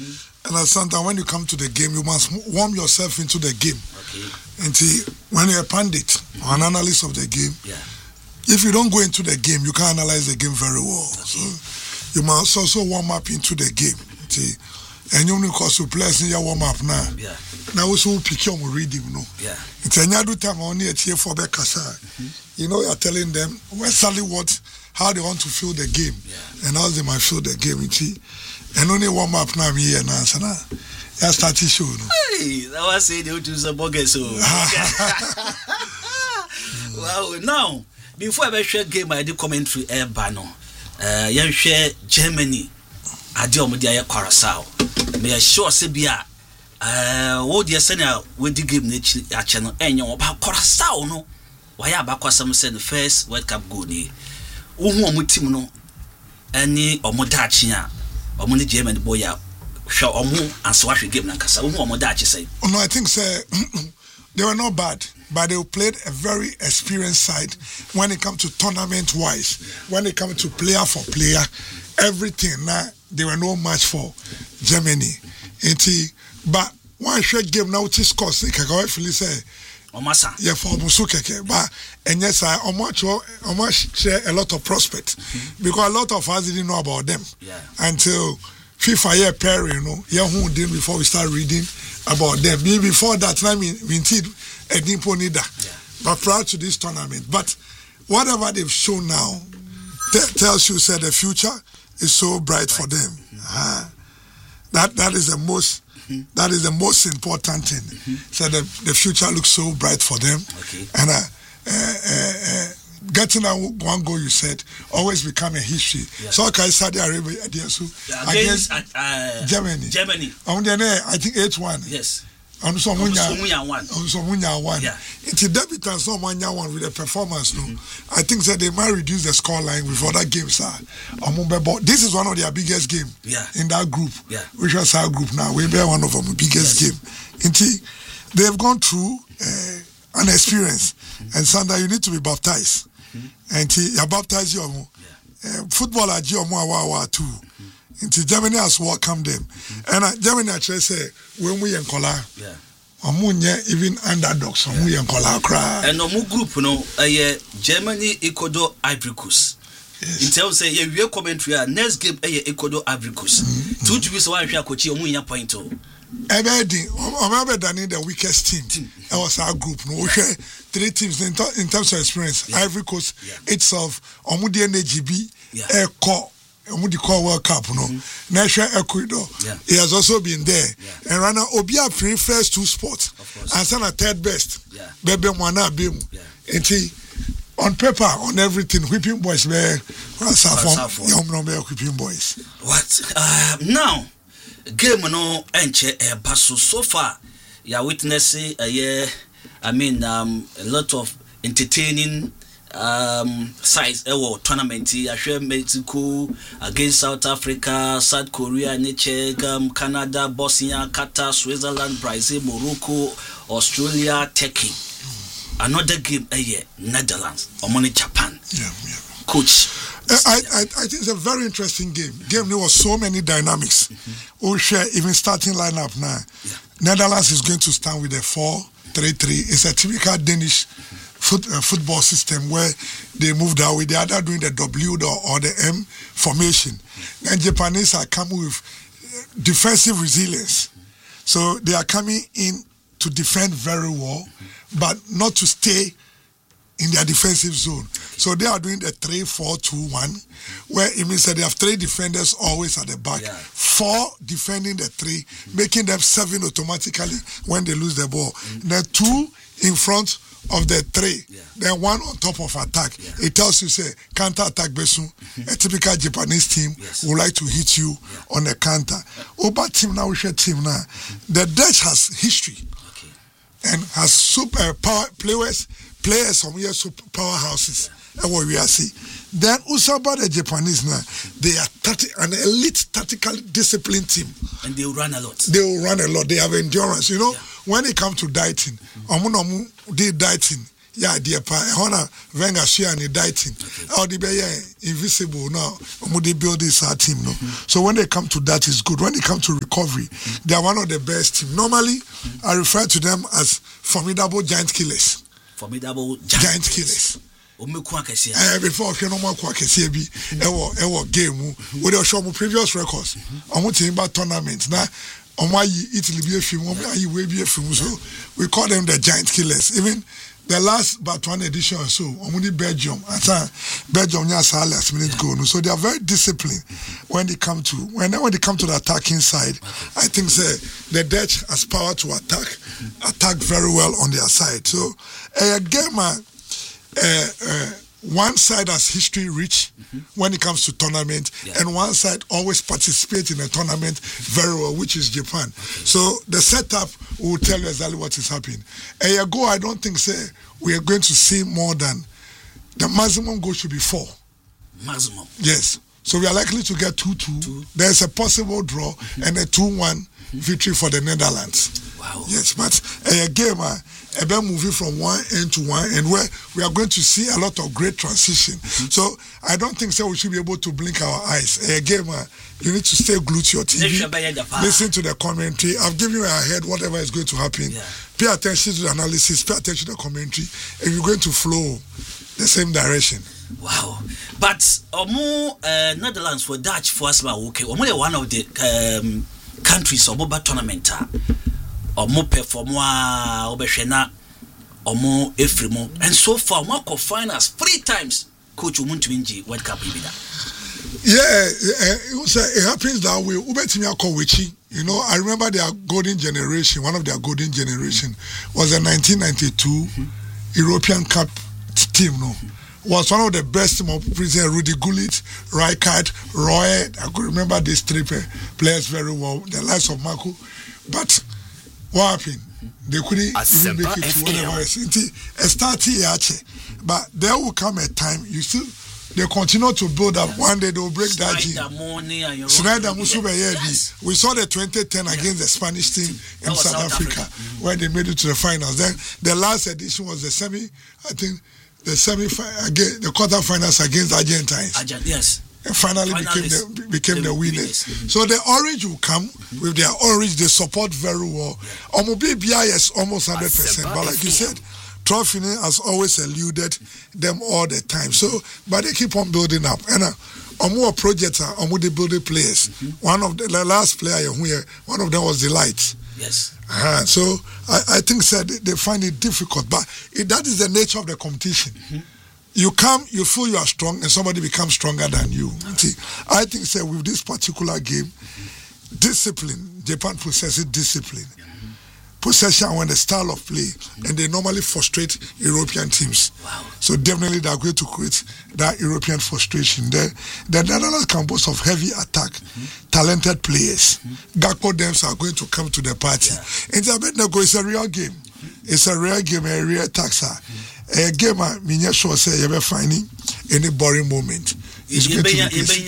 And sometimes when you come to the game, you must warm yourself into the game. Okay. And see, when you're a pundit or an analyst of the game, if you don't go into the game, you can't analyze the game very well. So you must also warm up into the game. See, and you know, because you players in your warm up now. Now also pick your reading, you know. It's a new time only at here for Bekasa. You know, you're telling them exactly how they want to feel the game and how they might feel the game. And only warm up now here now, so now you start to show. Hey, that was saying they would use a bugger so. Wow, now before I share game, I do commentary air banner. You share Germany. I do my dear Coruscant. May I sure say be what you say now with the game nature channel and you about Coruscant no. Why about some said the first World Cup goal ni. Uhu team no any omodachia omoni German boy ya show omu and so watch game na kasa uhu omodachi say. Oh no, I think say they were not bad, but they played a very experienced side when it comes to tournament wise. When it comes to player for player, everything now they were no match for Germany. But one short game now to score say Kagawa Philly say Omasa. Yeah, for Musukeke, but and yes, I almost share a lot of prospects because a lot of us didn't know about them until FIFA year period, you know, who did before we start reading about them. Maybe before that time, we did a dimpo neither. But prior to this tournament, but whatever they've shown now tells you that the future is so bright for them. That is the most. That is the most important thing. So the future looks so bright for them. And getting that one goal you said always become a history. So okay, Saudi Arabia against Germany. I think 8-1. Yes. And so Munya won. It's a debut and so Munya won with a performance. No, I think that they might reduce the score line with other games. But this is one of their biggest game in that group. Which was our group now. We bear one of them biggest game. They've gone through an experience, and Sandra, you need to be baptized. And you baptize your football at your too. Into Germany has welcomed them. And Germany actually say when we in Kola, even underdogs, we in Kola cry. And no more group, no, Germany, Ecuador, Ivory Coast. In terms of your commentary, next game, Ecuador, Ivory Coast. 2 to be so I shall coach you on point. Everything, remember that the weakest team. That was our group. No, 3 teams in terms of experience. Ivory Coast itself, Omudi NGB, Eko. The call World Cup, no. National Ecuador. He has also been there. And Rana Obia prefers 2 spots. And Sana third best. Bebe Mwana Bim. On paper, on everything, whipping boys were whipping boys. What? Now, game no enche basu so far. You witnessing a lot of entertaining size tournament. I share Mexico against South Africa, South Korea, Czech, Canada, Bosnia, Qatar, Switzerland, Brazil, Morocco, Australia, Turkey. Another game Netherlands, Omoni Japan. Coach. I think it's a very interesting game. There was so many dynamics. We'll share even starting lineup now. Netherlands is going to stand with a 4-3-3. It's a typical Danish football system where they move that way. They are either doing the W or the M formation. And Japanese are coming with defensive resilience. So they are coming in to defend very well, but not to stay in their defensive zone. So they are doing the 3-4-2-1, where it means that they have 3 defenders always at the back, 4 defending the 3, making them 7 automatically when they lose the ball. Then 2 in front of the 3, then 1 on top of attack. It tells you, say, counter attack besu. A typical Japanese team would like to hit you on the counter. Oba team now, we share team now. The Dutch has history and has super power players from here, super powerhouses. And what we are seeing. Then Usaba, the Japanese now, they are an elite tactical discipline team. And they will run a lot. They have endurance. You know, when it comes to dieting, did dieting yeah, dear pa, honor Venga share and dieting. Or the be invisible now. They build this our team, no. So when they come to that, it's good. When they come to recovery, they are one of the best team. Normally, I refer to them as formidable giant killers. Formidable giant killers. Before no more ewo game with the show previous records. About tournament now. Italy be a film, so we call them the giant killers. Even the last but one edition or so, only Belgium just last minute goal. So they are very disciplined when they come to the attacking side. I think the Dutch has power to attack very well on their side. So a game one side has history rich when it comes to tournament, and one side always participates in a tournament very well, which is Japan. So the setup will tell you exactly what is happening. A year ago, I don't think we are going to see more than the maximum goal should be 4. Maximum. Yes. So we are likely to get 2-2. There's a possible draw and a 2-1 victory for the Netherlands. Wow. Yes, but a game about moving from one end to one end where we are going to see a lot of great transition. So I don't think we should be able to blink our eyes. A game you need to stay glued to your TV, listen to the commentary. I've given you ahead whatever is going to happen. Pay attention to the analysis, pay attention to the commentary, and you're going to flow the same direction. Wow. But Netherlands for Dutch for us, okay, one of the countries of mobile tournament. Omo perform obeshena omo efremo, and so far Marco finals 3 times coach Umuntwinji World Cup bida. It happens that way. Ubetimi Akowichi, I remember their golden generation. One of their golden generation was the 1992 European Cup team. Was one of the best team of President Rudy Gullit, Rijkaard, Roy. I could remember these 3 players very well. The likes of Marco, but what happened? They couldn't even make it to whatever it's starting here. But there will come a time they continue to build up. One day they will break that gene. We saw the 2010 against the Spanish team in South Africa where they made it to the finals. Then the last edition was the the quarterfinals against Argentines. Yes. And finally became the winners. So the orange will come with their orange. They support very well. BBI is almost 100%. But like you said, Trophy has always eluded them all the time. So, but they keep on building up. And more projects they building players. One of the last player here, one of them was Delight. Yes. So I think they find it difficult, but that is the nature of the competition. You come, you feel you are strong, and somebody becomes stronger than you. See, I think with this particular game, discipline, Japan possesses discipline. Possession when the style of play, and they normally frustrate European teams. Wow. So definitely they are going to create that European frustration. The Netherlands can boast of heavy attack, talented players. Gakpo Dems are going to come to the party. And it's a real game. It's a real game, a real taxa. A game, I'm sure say you're finding any boring moment. It's going to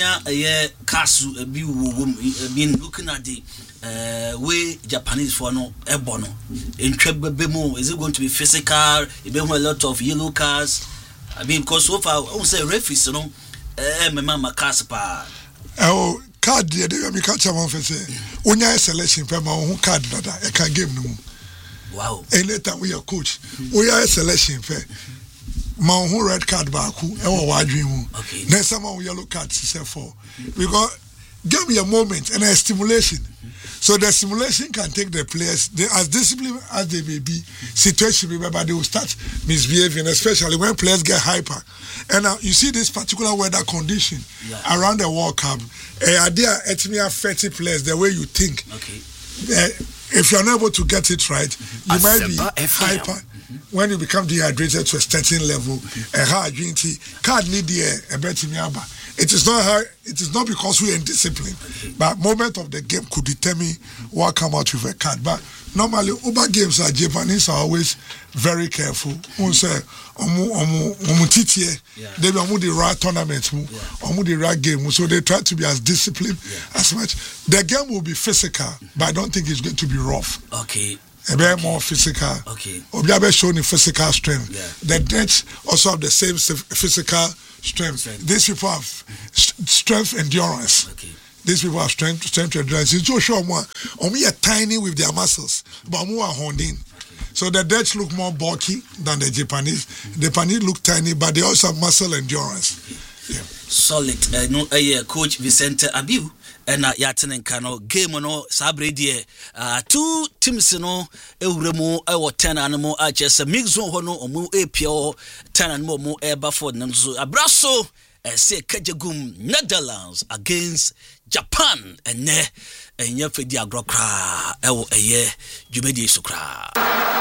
be looking at the way Japanese for no ebono in Trebemo. Is it going to be physical? It be a lot of yellow cards. I mean, because so far, I would say referees, mama Caspa. Oh, card, they catch a one for say, Unya selection, Pema, card, I can't give no. Wow. Anytime we are coach, we are a selection fair. My who red card back who wide dream. Okay. Then someone yellow card for. Because give me a moment and a stimulation. So the stimulation can take the players, as disciplined as they may be, situation may be, but they will start misbehaving, especially when players get hyper. And now you see this particular weather condition around the World Cup. They are affecting players the way you think. Okay. If you're not able to get it right, you might be hyper. When you become dehydrated to a certain level, a high drink tea, can't need the air. It is not because we are indisciplined, but moment of the game could determine what come out with a card. But normally, Uber games are Japanese are always very careful. They be the right tournament, the right game. So they try to be as disciplined as much. The game will be physical, but I don't think it's going to be rough. Okay. a bit more physical. Okay. Obiabe showing physical strength. Yeah. The Dutch also have the same physical strength. These people have strength endurance. Okay. These people have strength endurance. It's so sure more. Only are tiny with their muscles, but more are honed in. So the Dutch look more bulky than the Japanese. The Japanese look tiny, but they also have muscle endurance. Yeah. Solid. No, Coach Vicente Abiu. And Yatenen Kano game no sabre die 2 teams no ewremu ewo 10 animal HS mix zone ho no omu epio 10 animal mo Everford nam so abraso say Kajagum Netherlands against Japan and ne enya fedi agrokra ewo eye dwumedi sukra.